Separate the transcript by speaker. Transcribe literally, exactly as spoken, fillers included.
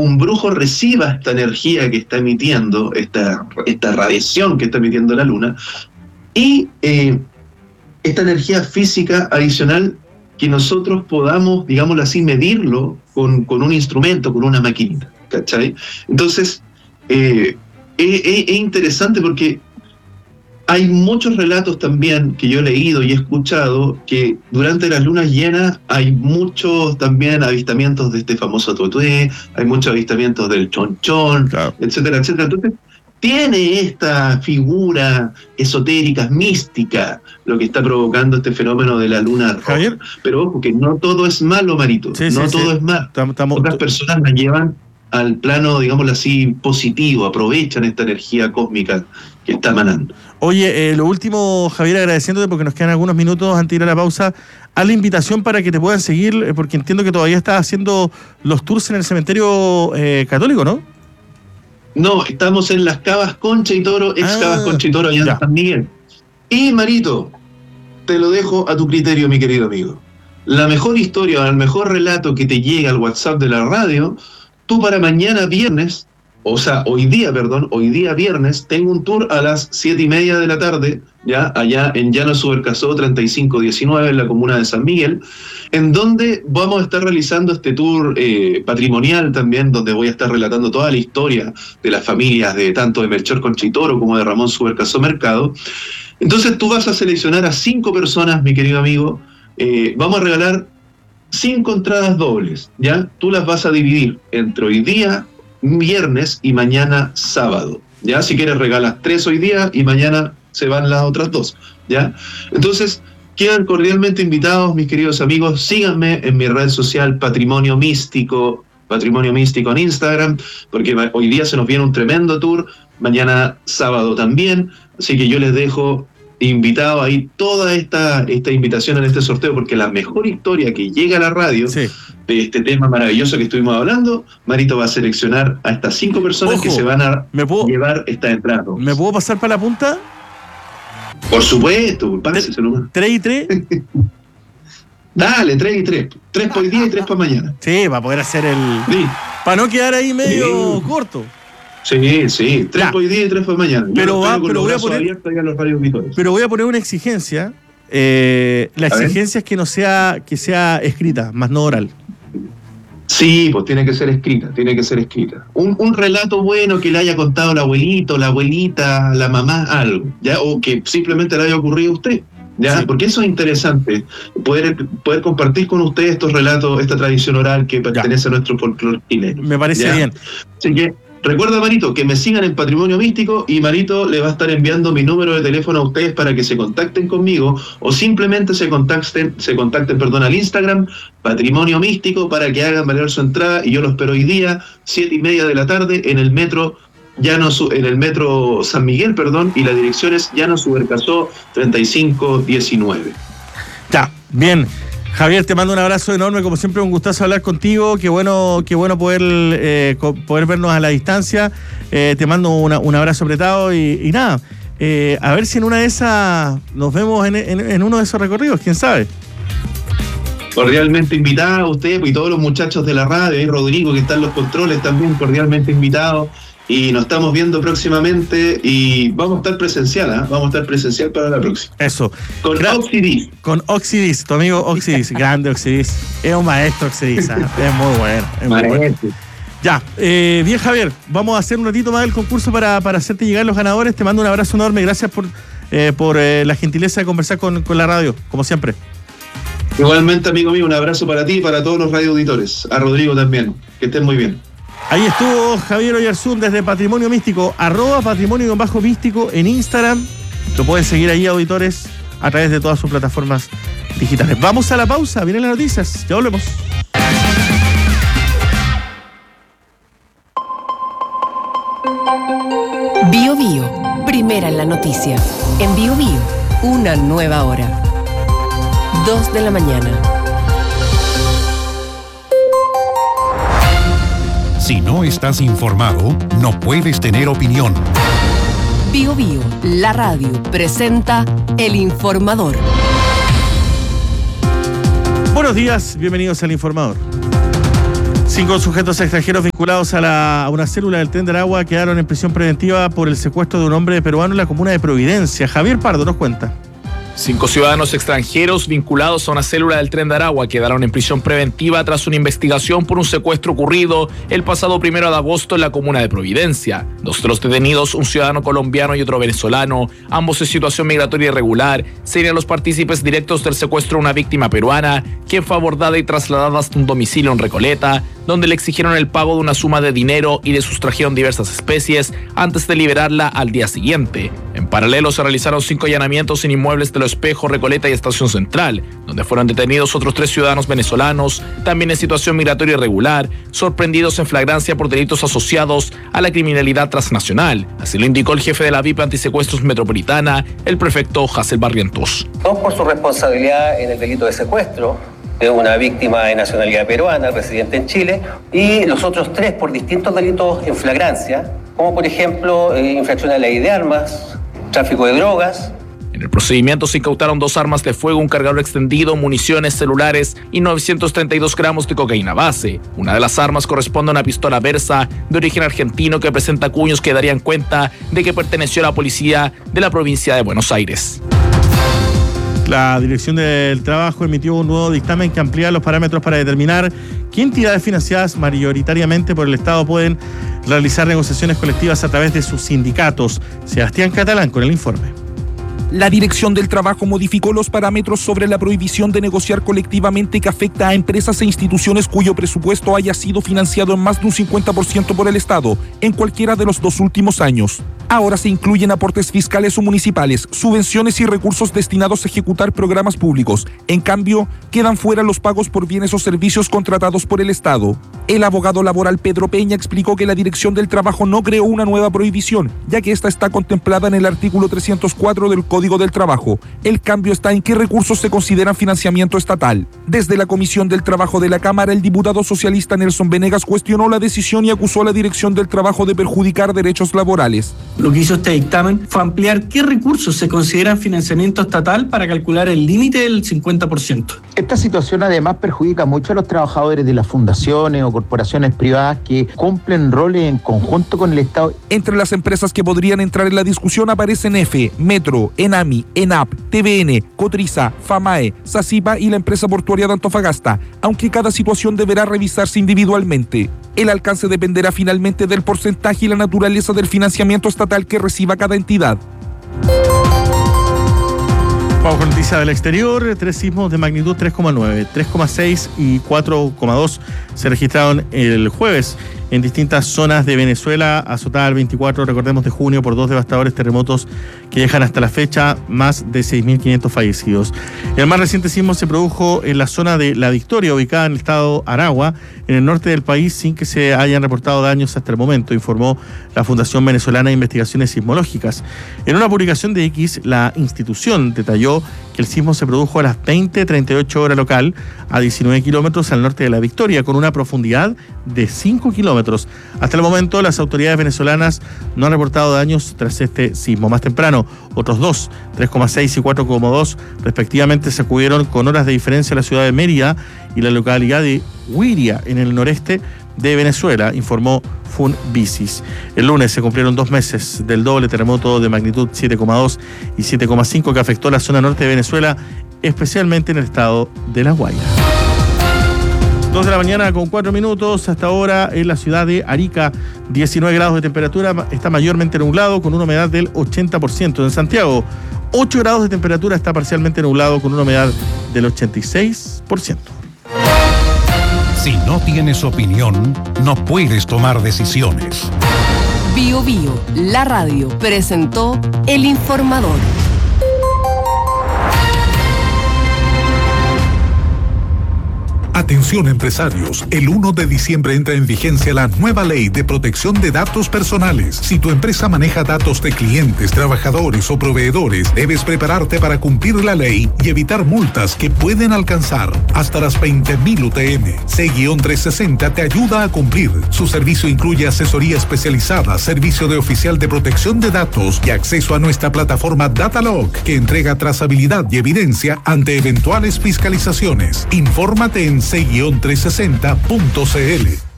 Speaker 1: un brujo reciba esta energía que está emitiendo, esta, esta radiación que está emitiendo la luna, y eh, esta energía física adicional que nosotros podamos, digámoslo así, medirlo con, con un instrumento, con una maquinita, ¿cachai? Entonces, eh, es, es interesante porque hay muchos relatos también que yo he leído y he escuchado que durante las lunas llenas hay muchos también avistamientos de este famoso tuetué, hay muchos avistamientos del chonchón, claro, etcétera, etcétera. Entonces, tiene esta figura esotérica, mística, lo que está provocando este fenómeno de la luna roja. Javier, pero ojo, que no todo es malo, Marito, sí, no sí, todo sí. es malo. Tamo, tamo, Otras personas la llevan al plano, digámoslo así, positivo, aprovechan esta energía cósmica que está emanando.
Speaker 2: Oye, eh, lo último, Javier, agradeciéndote porque nos quedan algunos minutos antes de ir a la pausa, a la invitación para que te puedan seguir, eh, porque entiendo que todavía estás haciendo los tours en el cementerio eh, católico, ¿no?
Speaker 1: No, estamos en las Cavas Concha y Toro, ex ah, Cavas Concha y Toro, allá ya. en San Miguel. Y, Marito, te lo dejo a tu criterio, mi querido amigo. La mejor historia o el mejor relato que te llega al WhatsApp de la radio, tú para mañana viernes, o sea, hoy día, perdón, hoy día viernes, tengo un tour a las siete y media de la tarde, ya allá en Llano Subercasó treinta y cinco diecinueve, en la comuna de San Miguel, en donde vamos a estar realizando este tour eh, patrimonial también, donde voy a estar relatando toda la historia de las familias de tanto de Melchor Concha y Toro como de Ramón Subercasó Mercado. Entonces tú vas a seleccionar a cinco personas, mi querido amigo, eh, vamos a regalar cinco entradas dobles, ¿ya? Tú las vas a dividir entre hoy día, viernes y mañana sábado, ¿ya? Si quieres regalas tres hoy día y mañana se van las otras dos, ¿ya? Entonces, quedan cordialmente invitados, mis queridos amigos, síganme en mi red social Patrimonio Místico, Patrimonio Místico en Instagram, porque hoy día se nos viene un tremendo tour, mañana sábado también, así que yo les dejo invitado ahí toda esta, esta invitación en este sorteo, porque la mejor historia que llega a la radio sí. de este tema maravilloso que estuvimos hablando, Marito va a seleccionar a estas cinco personas Ojo, que se van a ¿me puedo, llevar esta entrada.
Speaker 2: ¿Me puedo pasar para la punta?
Speaker 1: Por supuesto, páseselo.
Speaker 2: ¿Tres y tres?
Speaker 1: Dale, tres y tres. Tres por hoy día y tres para mañana.
Speaker 2: Sí, para poder hacer el... Sí. Para no quedar ahí medio sí. corto.
Speaker 1: Sí, sí, tres por hoy día y tres por mañana.
Speaker 2: Pero, va, pero, voy a poner, pero voy a poner una exigencia. Eh, la a exigencia ver. es que no sea, que sea escrita, más no oral.
Speaker 1: Sí, pues tiene que ser escrita, tiene que ser escrita. Un, un relato bueno que le haya contado el abuelito, la abuelita, la mamá, algo, ¿ya? O que simplemente le haya ocurrido a usted, ¿ya? Sí. Porque eso es interesante, poder, poder compartir con ustedes estos relatos, esta tradición oral que pertenece ya. a nuestro folclore chileno.
Speaker 2: Me parece
Speaker 1: ¿ya?
Speaker 2: bien.
Speaker 1: Así que recuerda, Marito, que me sigan en Patrimonio Místico y Marito le va a estar enviando mi número de teléfono a ustedes para que se contacten conmigo o simplemente se contacten, se contacten perdón, al Instagram Patrimonio Místico para que hagan valer su entrada y yo lo espero hoy día, siete y media de la tarde, en el metro Llano, en el metro San Miguel, perdón, y la dirección es Llano Subercasó treinta y cinco diecinueve.
Speaker 2: Ya, bien. Javier, te mando un abrazo enorme, como siempre un gustazo hablar contigo, qué bueno, qué bueno poder, eh, poder vernos a la distancia, eh, te mando una, un abrazo apretado y, y nada, eh, a ver si en una de esas nos vemos en, en, en uno de esos recorridos, quién sabe.
Speaker 1: Cordialmente invitado a usted y todos los muchachos de la radio, y Rodrigo que está en los controles también, cordialmente invitado. Y nos estamos viendo próximamente y vamos a estar presencial, ¿eh? Vamos a estar presencial para la próxima.
Speaker 2: Eso.
Speaker 1: Con Gra- Oxidis.
Speaker 2: Con Oxidis, tu amigo Oxidis, grande Oxidis. Es un maestro Oxidis, ¿eh? Es muy bueno. Es muy bueno. Ya, eh, bien Javier, vamos a hacer un ratito más del concurso para, para hacerte llegar los ganadores. Te mando un abrazo enorme, gracias por, eh, por eh, la gentileza de conversar con, con la radio, como siempre.
Speaker 1: Igualmente, amigo mío, un abrazo para ti y para todos los radioauditores. A Rodrigo también, que estén muy bien.
Speaker 2: Ahí estuvo Javier Oyarzún desde Patrimonio Místico, arroba patrimonio bajo místico en Instagram. Lo pueden seguir ahí, auditores, a través de todas sus plataformas digitales. Vamos a la pausa, vienen las noticias, ya volvemos.
Speaker 3: Bio Bio, primera en la noticia. En Bio Bio, una nueva hora. Dos de la mañana.
Speaker 4: Si no estás informado, no puedes tener opinión.
Speaker 3: Bio Bio, la radio, presenta El Informador.
Speaker 2: Buenos días, bienvenidos al Informador. Cinco sujetos extranjeros vinculados a, la, a una célula del Tren de Aragua quedaron en prisión preventiva por el secuestro de un hombre peruano en la comuna de Providencia. Javier Pardo nos cuenta.
Speaker 5: Cinco ciudadanos extranjeros vinculados a una célula del Tren de Aragua quedaron en prisión preventiva tras una investigación por un secuestro ocurrido el pasado primero de agosto en la comuna de Providencia. Dos de los detenidos, un ciudadano colombiano y otro venezolano, ambos en situación migratoria irregular, serían los partícipes directos del secuestro de una víctima peruana, quien fue abordada y trasladada hasta un domicilio en Recoleta, donde le exigieron el pago de una suma de dinero y le sustrajeron diversas especies antes de liberarla al día siguiente. En paralelo se realizaron cinco allanamientos en inmuebles de Los Espejos, Recoleta y Estación Central, donde fueron detenidos otros tres ciudadanos venezolanos, también en situación migratoria irregular, sorprendidos en flagrancia por delitos asociados a la criminalidad transnacional. Así lo indicó el jefe de la V I P Antisecuestros Metropolitana, el prefecto Hazel Barrientos.
Speaker 6: Dos por su responsabilidad en el delito de secuestro de una víctima de nacionalidad peruana, residente en Chile, y los otros tres por distintos delitos en flagrancia, como por ejemplo eh, infracción a la ley de armas, tráfico de drogas.
Speaker 5: En el procedimiento se incautaron dos armas de fuego, un cargador extendido, municiones, celulares y novecientos treinta y dos gramos de cocaína base. Una de las armas corresponde a una pistola Versa de origen argentino que presenta cuños que darían cuenta de que perteneció a la policía de la provincia de Buenos Aires.
Speaker 2: La Dirección del Trabajo emitió un nuevo dictamen que amplía los parámetros para determinar qué entidades financiadas mayoritariamente por el Estado pueden realizar negociaciones colectivas a través de sus sindicatos. Sebastián Catalán con el informe.
Speaker 7: La Dirección del Trabajo modificó los parámetros sobre la prohibición de negociar colectivamente que afecta a empresas e instituciones cuyo presupuesto haya sido financiado en más de un cincuenta por ciento por el Estado en cualquiera de los dos últimos años. Ahora se incluyen aportes fiscales o municipales, subvenciones y recursos destinados a ejecutar programas públicos. En cambio, quedan fuera los pagos por bienes o servicios contratados por el Estado. El abogado laboral Pedro Peña explicó que la Dirección del Trabajo no creó una nueva prohibición, ya que esta está contemplada en el artículo trescientos cuatro del Código del Trabajo. El cambio está en qué recursos se consideran financiamiento estatal. Desde la Comisión del Trabajo de la Cámara, el diputado socialista Nelson Venegas cuestionó la decisión y acusó a la Dirección del Trabajo de perjudicar derechos laborales.
Speaker 8: Lo que hizo este dictamen fue ampliar qué recursos se consideran financiamiento estatal para calcular el límite del cincuenta por ciento.
Speaker 9: Esta situación además perjudica mucho a los trabajadores de las fundaciones o corporaciones privadas que cumplen roles en conjunto con el Estado.
Speaker 7: Entre las empresas que podrían entrar en la discusión aparecen EFE, Metro, ENAMI, ENAP, T V N, Cotriza, FAMAE, SACIPA y la empresa portuaria de Antofagasta, aunque cada situación deberá revisarse individualmente. El alcance dependerá finalmente del porcentaje y la naturaleza del financiamiento estatal que reciba cada entidad.
Speaker 2: Vamos con noticias del exterior. Tres sismos de magnitud tres coma nueve, tres coma seis y cuatro coma dos se registraron el jueves en distintas zonas de Venezuela, azotada el veinticuatro, recordemos, de junio por dos devastadores terremotos que dejan hasta la fecha más de seis mil quinientos fallecidos. El más reciente sismo se produjo en la zona de La Victoria, ubicada en el estado Aragua, en el norte del país, sin que se hayan reportado daños hasta el momento, informó la Fundación Venezolana de Investigaciones Sismológicas. En una publicación de X, la institución detalló que el sismo se produjo a las veinte treinta y ocho hora local, a diecinueve kilómetros al norte de La Victoria, con una profundidad de cinco kilómetros. Hasta el momento, las autoridades venezolanas no han reportado daños tras este sismo. Más temprano, otros dos, tres coma seis y cuatro coma dos, respectivamente, sacudieron con horas de diferencia la ciudad de Mérida y la localidad de Huiria, en el noreste de Venezuela, informó Funvisis. El lunes se cumplieron dos meses del doble terremoto de magnitud siete coma dos y siete coma cinco que afectó la zona norte de Venezuela, especialmente en el estado de La Guaira. dos de la mañana con cuatro minutos. Hasta ahora en la ciudad de Arica, diecinueve grados de temperatura, está mayormente nublado con una humedad del ochenta por ciento. En Santiago, ocho grados de temperatura, está parcialmente nublado con una humedad del ochenta y seis por ciento.
Speaker 4: Si no tienes opinión, no puedes tomar decisiones.
Speaker 3: Bio Bio, la radio, presentó El Informador.
Speaker 4: Atención empresarios, el uno de diciembre entra en vigencia la nueva ley de protección de datos personales. Si tu empresa maneja datos de clientes, trabajadores o proveedores, debes prepararte para cumplir la ley y evitar multas que pueden alcanzar hasta las veinte mil U T M. C trescientos sesenta te ayuda a cumplir. Su servicio incluye asesoría especializada, servicio de oficial de protección de datos y acceso a nuestra plataforma Datalog, que entrega trazabilidad y evidencia ante eventuales fiscalizaciones. Infórmate en C trescientos sesenta punto C L.